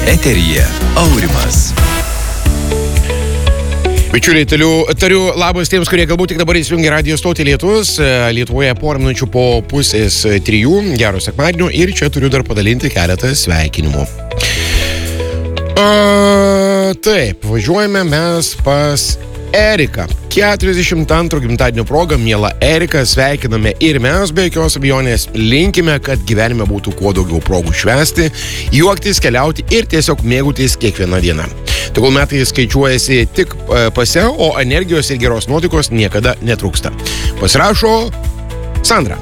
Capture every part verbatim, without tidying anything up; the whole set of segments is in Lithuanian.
Eteryje Aurimas. Bičiuliai, tariu, tariu labas tiems, kurie galbūt tik dabar įsijungia radijo stotį Lietuvos. Lietuvoje porą minučių po pusės trijų. Gero sekmadienio ir čia turiu dar padalinti keletą sveikinimų. A, taip, važiuojame mes pas Eriką. keturiasdešimt antro gimtadienio proga, miela Erika, sveikiname ir mes, be jokios abejonės, linkime, kad gyvenime būtų kuo daugiau progų švęsti, juoktis, keliauti ir tiesiog mėgautis kiekvieną dieną. Tegul metai skaičiuojasi tik pase, o energijos ir geros nuotaikos niekada netrūksta. Pasirašo Sandra.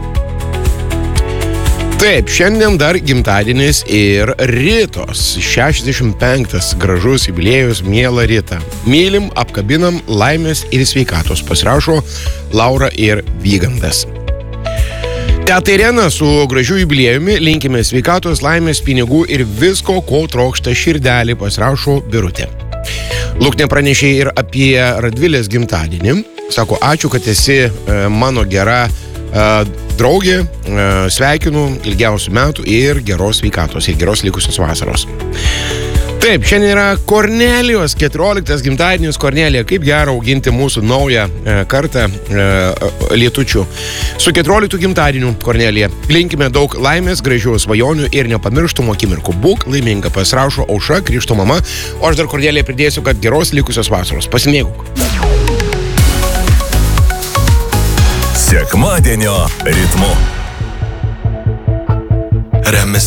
Taip, šiandien dar gimtadienis ir Ritos. šešiasdešimt penktas gražus jubiliejus, miela Rita. Mylim, apkabinam, laimės ir sveikatos. Pasirašo Laura ir Vygandas. Teta Irena su gražiu jubiliejumi, linkime sveikatos, laimės, pinigų ir visko, ko trokšta širdelį. Pasirašo Birutė. Luknė pranešė ir apie Radvilės gimtadienį. Sako, ačiū, kad esi e, mano gera e, draugė, sveikinu, ilgiausių metų ir geros sveikatos, ir geros likusios vasaros. Taip, šiandien yra Kornelijos keturioliktas gimtadienis. Kornelija, kaip gera auginti mūsų naują kartą lietučių. Su keturioliktu gimtadieniu, Kornelija, linkime daug laimės, gražių svajonių ir nepamirštumų akimirkų. Būk laiminga, pasirašo Aušra, Krikšto mama, o aš dar Kornelija pridėsiu, kad geros likusios vasaros. Pasimėgauk. Sekmadienio ritmu. Remiasi